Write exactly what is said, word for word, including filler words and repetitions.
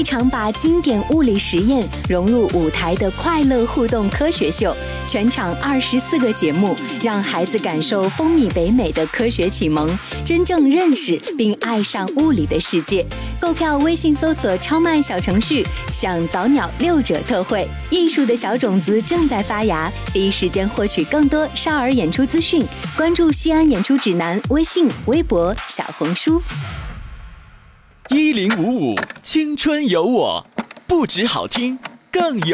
场把经典物理实验融入舞台的快乐互动科学秀，全场二十四个节目，让孩子感受风靡北美的科学启蒙，真正认识并爱上物理的世界。购票微信搜索超卖小程序，享早鸟六折特惠。艺术的小种子正在发芽，第一时间获取更多少儿演出资讯，关注西安演出指南微信、微博、小红书。 一零五五青春有我，不止好听，更有